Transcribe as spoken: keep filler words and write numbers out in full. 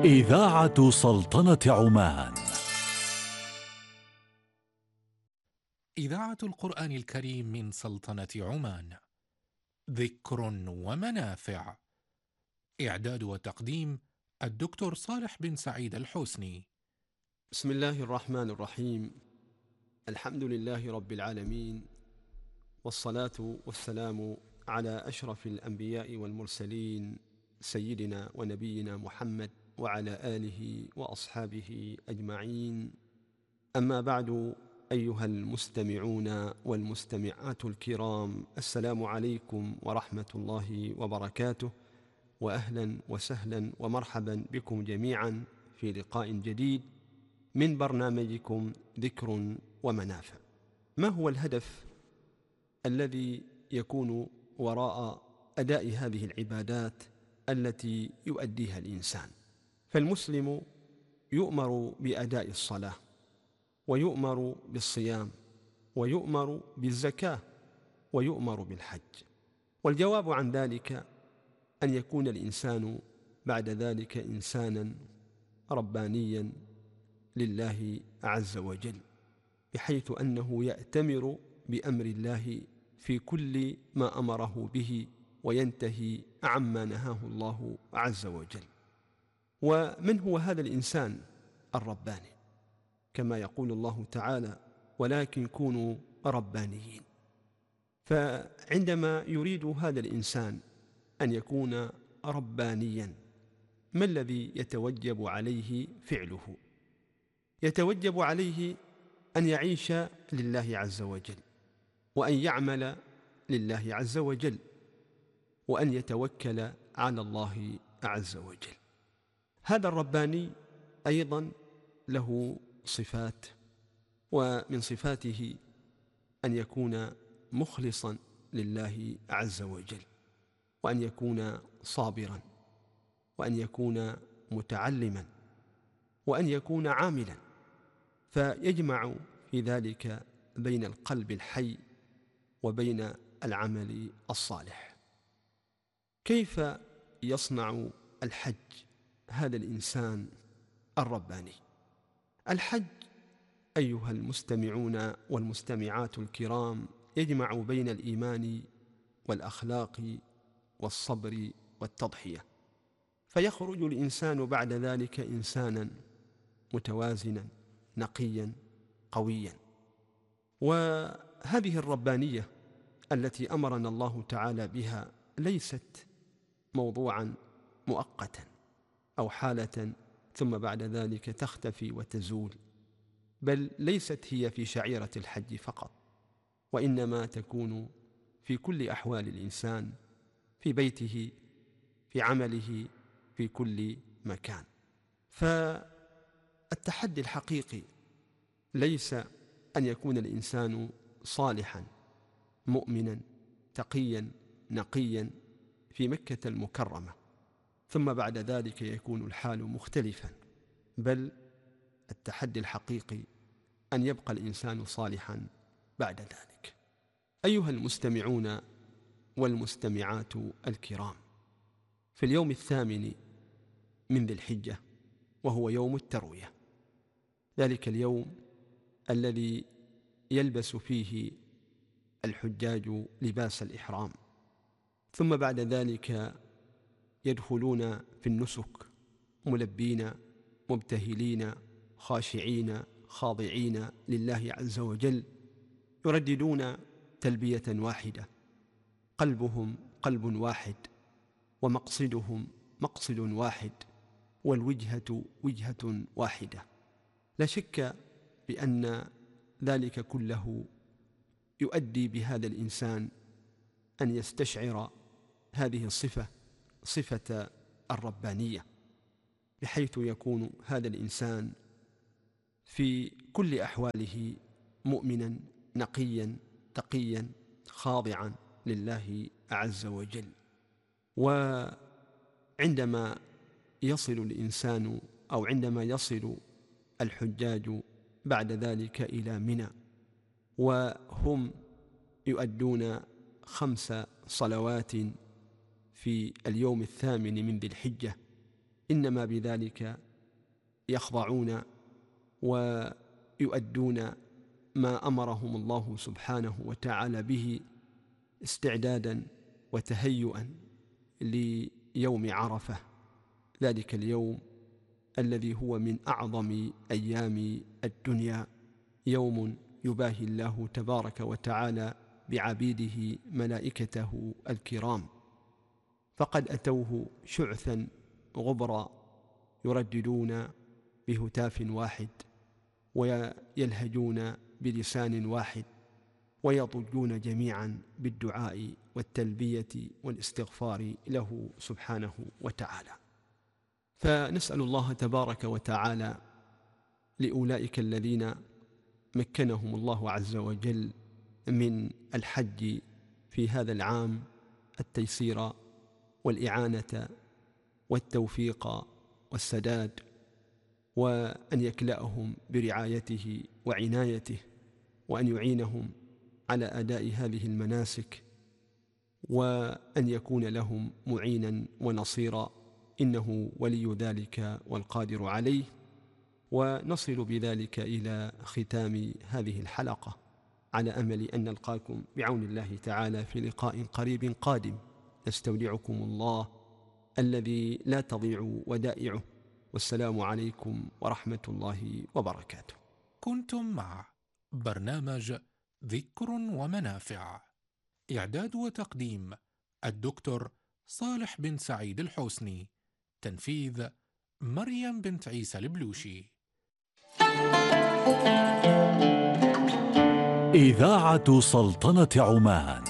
إذاعة سلطنة عمان. إذاعة القرآن الكريم من سلطنة عمان. ذكر ومنافع. إعداد وتقديم الدكتور صالح بن سعيد الحسني. بسم الله الرحمن الرحيم. الحمد لله رب العالمين، والصلاة والسلام على أشرف الأنبياء والمرسلين سيدنا ونبينا محمد وعلى آله وأصحابه أجمعين. أما بعد، أيها المستمعون والمستمعات الكرام، السلام عليكم ورحمة الله وبركاته، وأهلا وسهلا ومرحبا بكم جميعا في لقاء جديد من برنامجكم ذكر ومنافع. ما هو الهدف الذي يكون وراء أداء هذه العبادات التي يؤديها الإنسان؟ فالمسلم يؤمر بأداء الصلاة، ويؤمر بالصيام، ويؤمر بالزكاة، ويؤمر بالحج. والجواب عن ذلك أن يكون الإنسان بعد ذلك إنسانا ربانيا لله عز وجل، بحيث أنه يأتمر بأمر الله في كل ما أمره به، وينتهي عما نهاه الله عز وجل. ومن هو هذا الإنسان الرباني؟ كما يقول الله تعالى: ولكن كونوا ربانيين. فعندما يريد هذا الإنسان أن يكون ربانيا، ما الذي يتوجب عليه فعله؟ يتوجب عليه أن يعيش لله عز وجل، وأن يعمل لله عز وجل، وأن يتوكل على الله عز وجل. هذا الرباني أيضا له صفات، ومن صفاته أن يكون مخلصا لله عز وجل، وأن يكون صابرا، وأن يكون متعلما، وأن يكون عاملا، فيجمع في ذلك بين القلب الحي وبين العمل الصالح. كيف يصنع الحج هذا الإنسان الرباني؟ الحج أيها المستمعون والمستمعات الكرام يجمع بين الإيمان والأخلاق والصبر والتضحية، فيخرج الإنسان بعد ذلك إنسانا متوازنا نقيا قويا. وهذه الربانية التي أمرنا الله تعالى بها ليست موضوعا مؤقتا أو حالة ثم بعد ذلك تختفي وتزول، بل ليست هي في شعيرة الحج فقط، وإنما تكون في كل أحوال الإنسان، في بيته، في عمله، في كل مكان. فالتحدي الحقيقي ليس أن يكون الإنسان صالحا مؤمنا تقيا نقيا في مكة المكرمة ثم بعد ذلك يكون الحال مختلفا، بل التحدي الحقيقي أن يبقى الإنسان صالحا بعد ذلك. أيها المستمعون والمستمعات الكرام، في اليوم الثامن من ذي الحجة، وهو يوم التروية، ذلك اليوم الذي يلبس فيه الحجاج لباس الإحرام، ثم بعد ذلك يدخلون في النسك ملبين مبتهلين خاشعين خاضعين لله عز وجل، يرددون تلبية واحدة، قلبهم قلب واحد، ومقصدهم مقصد واحد، والوجهة وجهة واحدة. لا شك بأن ذلك كله يؤدي بهذا الإنسان أن يستشعر هذه الصفة، صفة الربانية، بحيث يكون هذا الإنسان في كل أحواله مؤمنا نقيا تقيا خاضعا لله عز وجل. وعندما يصل الإنسان أو عندما يصل الحجاج بعد ذلك إلى منى، وهم يؤدون خمس صلوات في اليوم الثامن من ذي الحجة، إنما بذلك يخضعون ويؤدون ما أمرهم الله سبحانه وتعالى به استعدادا وتهيئا ليوم عرفة، ذلك اليوم الذي هو من أعظم أيام الدنيا، يوم يباهي الله تبارك وتعالى بعبيده ملائكته الكرام، فقد أتوه شعثا غبرا يرددون بهتاف واحد ويلهجون بلسان واحد ويضجون جميعا بالدعاء والتلبية والاستغفار له سبحانه وتعالى. فنسأل الله تبارك وتعالى لأولئك الذين مكنهم الله عز وجل من الحج في هذا العام التيسير والإعانة والتوفيق والسداد، وأن يكلأهم برعايته وعنايته، وأن يعينهم على أداء هذه المناسك، وأن يكون لهم معينا ونصيرا، إنه ولي ذلك والقادر عليه. ونصل بذلك إلى ختام هذه الحلقة، على أمل أن نلقاكم بعون الله تعالى في لقاء قريب قادم. نستودعكم الله الذي لا تضيع ودائعه، والسلام عليكم ورحمة الله وبركاته. كنتم مع برنامج ذكر ومنافع، إعداد وتقديم الدكتور صالح بن سعيد الحسني، تنفيذ مريم بنت عيسى البلوشي. إذاعة سلطنة عمان.